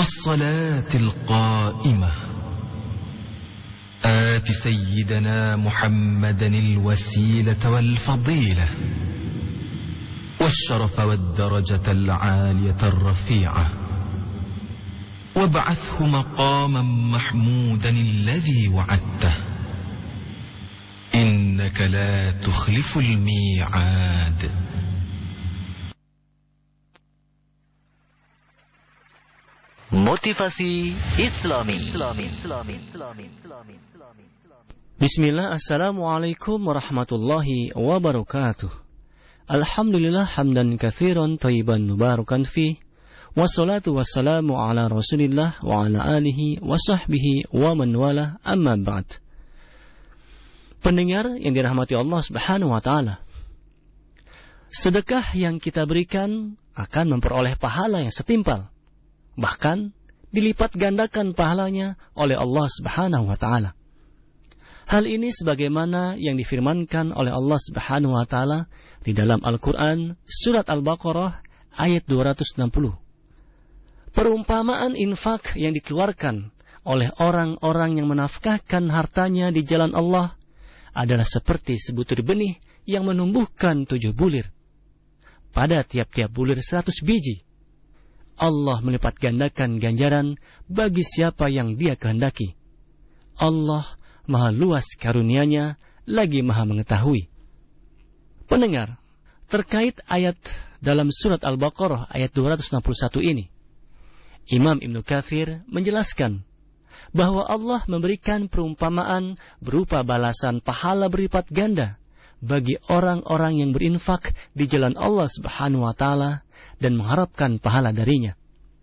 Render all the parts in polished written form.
والصلاة القائمة آت سيدنا محمدا الوسيلة والفضيلة والشرف والدرجة العالية الرفيعة وابعثه مقاما محمودا الذي وعدته إنك لا تخلف الميعاد. Motivasi Islami. Bismillah, assalamualaikum warahmatullahi wabarakatuh. Alhamdulillah hamdan katsiran thayyiban mubarakan fih. Wassalatu wassalamu ala Rasulillah wa ala alihi wa sahbihi wa man wala, amma ba'd. Pendengar yang dirahmati Allah Subhanahu wa taala. Sedekah yang kita berikan akan memperoleh pahala yang setimpal. Bahkan dilipat gandakan pahalanya oleh Allah Subhanahu wa taala. Hal ini sebagaimana yang difirmankan oleh Allah Subhanahu wa taala di dalam Al-Qur'an surat Al-Baqarah ayat 260. Perumpamaan infak yang dikeluarkan oleh orang-orang yang menafkahkan hartanya di jalan Allah adalah seperti sebutir benih yang menumbuhkan 7 bulir. Pada tiap-tiap bulir 100 biji. Allah melipat gandakan ganjaran bagi siapa yang Dia kehendaki. Allah Maha luas karunia-Nya, lagi Maha mengetahui. Pendengar, terkait ayat dalam surat Al-Baqarah ayat 261 ini, Imam Ibnu Katsir menjelaskan bahwa Allah memberikan perumpamaan berupa balasan pahala berlipat ganda bagi orang-orang yang berinfak di jalan Allah Subhanahu wa taala dan mengharapkan pahala darinya.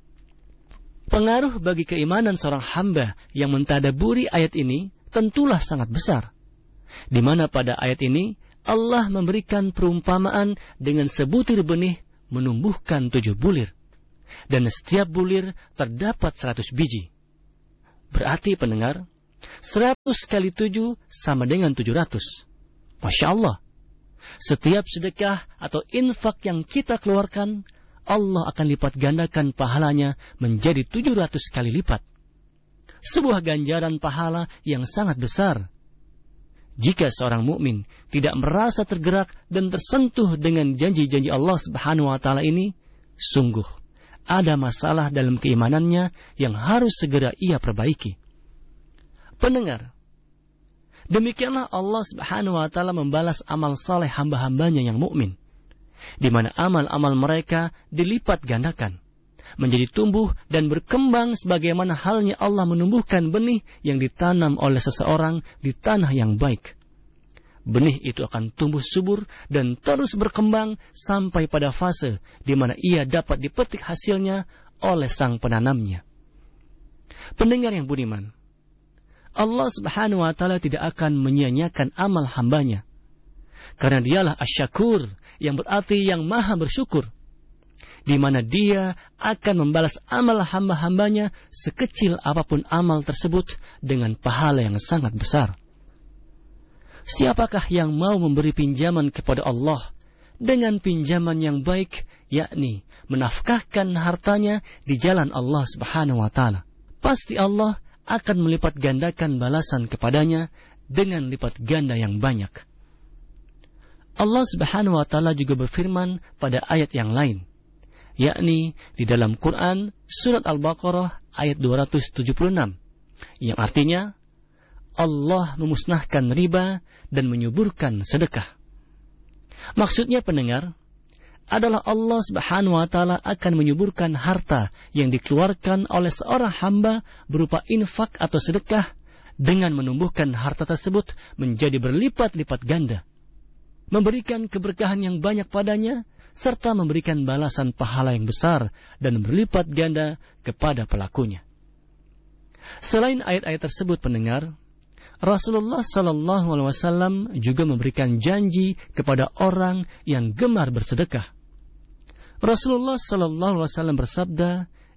Pengaruh bagi keimanan seorang hamba yang mentadaburi ayat ini tentulah sangat besar. Di mana pada ayat ini Allah memberikan perumpamaan dengan sebutir benih menumbuhkan 7 bulir. Dan setiap bulir terdapat 100 biji. Berarti pendengar, 100 kali 7 sama dengan 700. Masya Allah. Setiap sedekah atau infak yang kita keluarkan, Allah akan lipat gandakan pahalanya menjadi 700 kali lipat. Sebuah ganjaran pahala yang sangat besar. Jika seorang mukmin tidak merasa tergerak dan tersentuh dengan janji-janji Allah Subhanahu wa taala ini, sungguh ada masalah dalam keimanannya yang harus segera ia perbaiki. Pendengar, demikianlah Allah Subhanahu wa taala membalas amal saleh hamba-hambanya yang mukmin, di mana amal-amal mereka dilipat gandakan, menjadi tumbuh dan berkembang sebagaimana halnya Allah menumbuhkan benih yang ditanam oleh seseorang di tanah yang baik. Benih itu akan tumbuh subur dan terus berkembang sampai pada fase di mana ia dapat dipetik hasilnya oleh sang penanamnya. Pendengar yang budiman, Allah Subhanahu wa taala tidak akan menyia-nyiakan amal hambanya. Karena Dialah Asy-Syakur, yang berarti yang Maha bersyukur, di mana Dia akan membalas amal hamba-hambanya sekecil apapun amal tersebut dengan pahala yang sangat besar. Siapakah yang mau memberi pinjaman kepada Allah dengan pinjaman yang baik, yakni menafkahkan hartanya di jalan Allah Subhanahu wa taala? Pasti Allah akan melipat gandakan balasan kepadanya dengan lipat ganda yang banyak. Allah Subhanahu wa taala juga berfirman pada ayat yang lain, yakni di dalam Quran surat Al-Baqarah ayat 276, yang artinya Allah memusnahkan riba dan menyuburkan sedekah. Maksudnya pendengar, adalah Allah Subhanahu wa taala akan menyuburkan harta yang dikeluarkan oleh seorang hamba berupa infak atau sedekah dengan menumbuhkan harta tersebut menjadi berlipat-lipat ganda, memberikan keberkahan yang banyak padanya, serta memberikan balasan pahala yang besar dan berlipat ganda kepada pelakunya. Selain ayat-ayat tersebut pendengar, Rasulullah sallallahu alaihi wasallam juga memberikan janji kepada orang yang gemar bersedekah. Rasulullah sallallahu alaihi wasallam bersabda,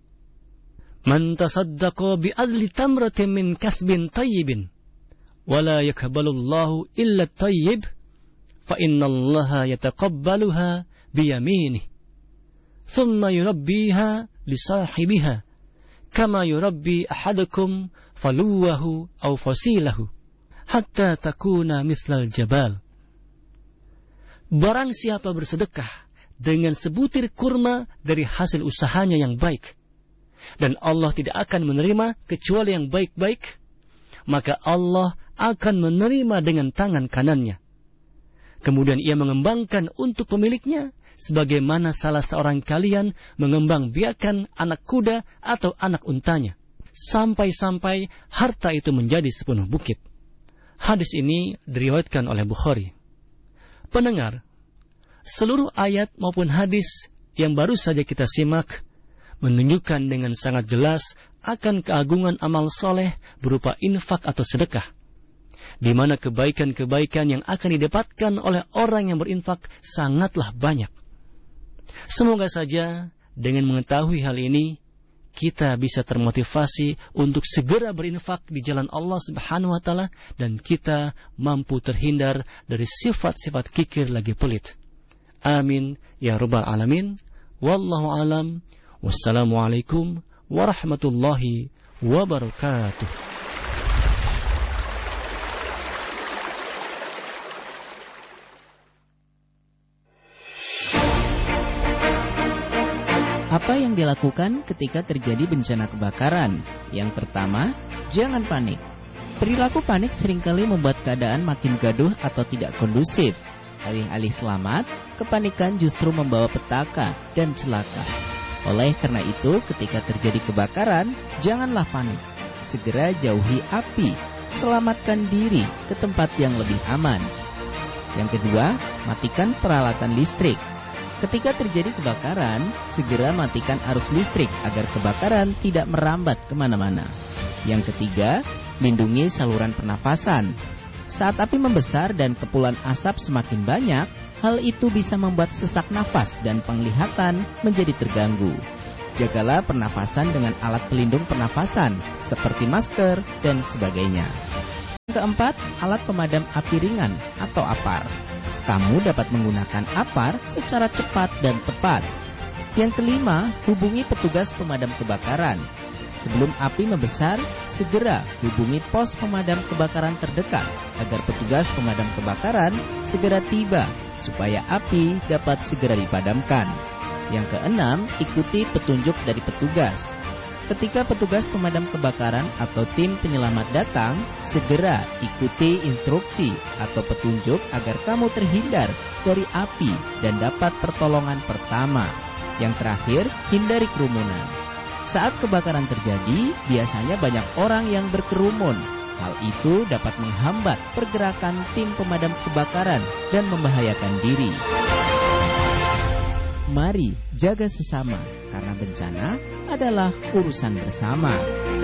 "Man tasaddaqa bi adli tamratin min kasbin tayyibin, wa la yaqbalullahu illa at-tayyib, fa innallaha yataqabbaluha bi yaminih, thumma yurabbiha li sahibiha, kama yurabbi ahadukum faluwahu aw fasilahu hatta takuna mithlal jabal. Barang siapa bersedekah dengan sebutir kurma dari hasil usahanya yang baik, dan Allah tidak akan menerima kecuali yang baik-baik, maka Allah akan menerima dengan tangan kanannya. Kemudian ia mengembangkan untuk pemiliknya, sebagaimana salah seorang kalian mengembang biakan anak kuda atau anak untanya, sampai-sampai harta itu menjadi sepenuh bukit. Hadis ini diriwayatkan oleh Bukhari. Pendengar, seluruh ayat maupun hadis yang baru saja kita simak menunjukkan dengan sangat jelas akan keagungan amal soleh berupa infak atau sedekah, di mana kebaikan-kebaikan yang akan didapatkan oleh orang yang berinfak sangatlah banyak. Semoga saja dengan mengetahui hal ini, kita bisa termotivasi untuk segera berinfak di jalan Allah Subhanahu wa Ta'ala, dan kita mampu terhindar dari sifat-sifat kikir lagi pelit. Amin ya rabbal alamin. Wallahu alam. Wassalamualaikum warahmatullahi wabarakatuh. Apa yang dilakukan ketika terjadi bencana kebakaran? Yang pertama, jangan panik. Perilaku panik seringkali membuat keadaan makin gaduh atau tidak kondusif. Alih-alih selamat, kepanikan justru membawa petaka dan celaka. Oleh karena itu, ketika terjadi kebakaran, janganlah panik. Segera jauhi api, selamatkan diri ke tempat yang lebih aman. Yang kedua, matikan peralatan listrik. Ketika terjadi kebakaran, segera matikan arus listrik agar kebakaran tidak merambat kemana-mana. Yang ketiga, lindungi saluran pernafasan. Saat api membesar dan kepulan asap semakin banyak, hal itu bisa membuat sesak nafas dan penglihatan menjadi terganggu. Jagalah pernafasan dengan alat pelindung pernafasan seperti masker dan sebagainya. Yang keempat, alat pemadam api ringan atau APAR. Kamu dapat menggunakan APAR secara cepat dan tepat. Yang kelima, hubungi petugas pemadam kebakaran. Sebelum api membesar, segera hubungi pos pemadam kebakaran terdekat agar petugas pemadam kebakaran segera tiba supaya api dapat segera dipadamkan. Yang keenam, ikuti petunjuk dari petugas. Ketika petugas pemadam kebakaran atau tim penyelamat datang, segera ikuti instruksi atau petunjuk agar kamu terhindar dari api dan dapat pertolongan pertama. Yang terakhir, hindari kerumunan. Saat kebakaran terjadi, biasanya banyak orang yang berkerumun. Hal itu dapat menghambat pergerakan tim pemadam kebakaran dan membahayakan diri. Mari jaga sesama, karena bencana adalah urusan bersama.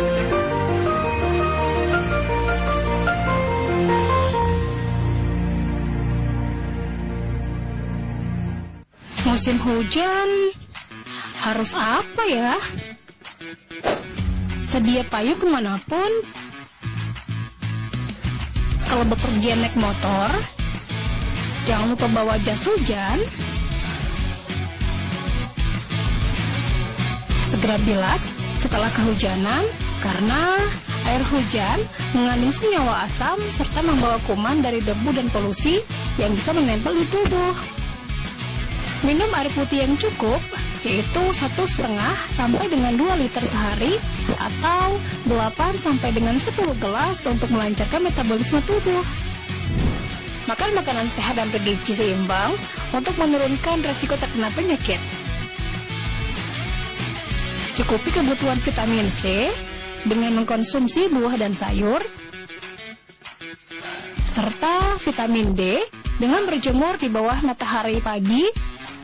Musim hujan, harus apa ya? Sedia payung kemanapun. Kalau bepergian naik motor, jangan lupa bawa jas hujan. Segera bilas setelah kehujanan, karena air hujan mengandung senyawa asam serta membawa kuman dari debu dan polusi yang bisa menempel di tubuh. Minum air putih yang cukup, yaitu 1,5 sampai dengan 2 liter sehari, atau 8 sampai dengan 10 gelas untuk melancarkan metabolisme tubuh. Makan makanan sehat dan bergizi seimbang untuk menurunkan resiko terkena penyakit. Cukupi kebutuhan vitamin C dengan mengkonsumsi buah dan sayur, serta vitamin D dengan berjemur di bawah matahari pagi.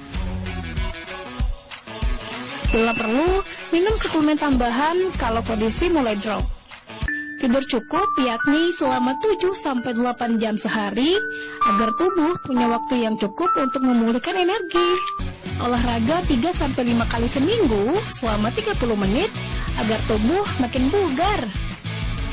Bila perlu, minum suplemen tambahan kalau kondisi mulai drop. Tidur cukup yakni selama 7-8 jam sehari agar tubuh punya waktu yang cukup untuk memulihkan energi. Olahraga 3-5 kali seminggu selama 30 menit agar tubuh makin bugar.